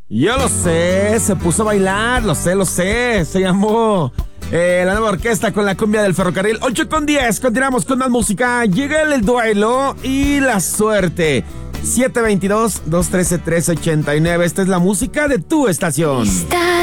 Yo lo sé, se puso a bailar, lo sé. Se llamó la nueva orquesta con la cumbia del ferrocarril. 8:10, continuamos con más música. Llega el duelo y la suerte. 722-213-1389. Esta es la música de tu estación.